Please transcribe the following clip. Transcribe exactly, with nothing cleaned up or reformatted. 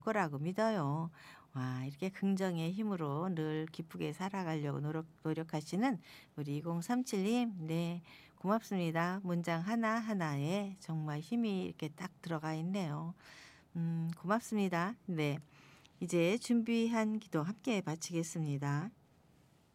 거라고 믿어요. 와, 이렇게 긍정의 힘으로 늘 기쁘게 살아가려고 노력 노력하시는 우리 이공삼칠 님, 네, 고맙습니다. 문장 하나하나에 정말 힘이 이렇게 딱 들어가 있네요. 음 고맙습니다. 네. 이제 준비한 기도 함께 마치겠습니다.